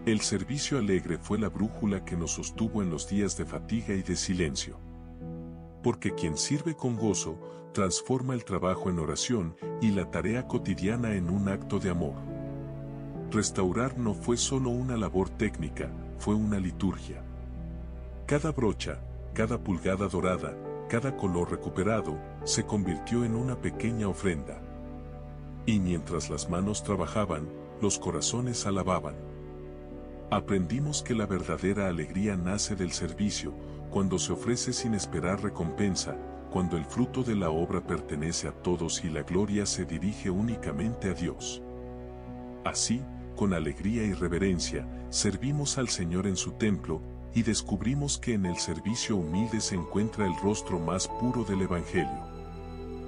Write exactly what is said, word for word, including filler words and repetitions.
El servicio alegre fue la brújula que nos sostuvo en los días de fatiga y de silencio. Porque quien sirve con gozo, transforma el trabajo en oración y la tarea cotidiana en un acto de amor. Restaurar no fue solo una labor técnica, fue una liturgia. Cada brocha, cada pulgada dorada, cada color recuperado, se convirtió en una pequeña ofrenda. Y mientras las manos trabajaban, los corazones alababan. Aprendimos que la verdadera alegría nace del servicio, cuando se ofrece sin esperar recompensa, cuando el fruto de la obra pertenece a todos y la gloria se dirige únicamente a Dios. Así, con alegría y reverencia, servimos al Señor en su templo, y descubrimos que en el servicio humilde se encuentra el rostro más puro del Evangelio.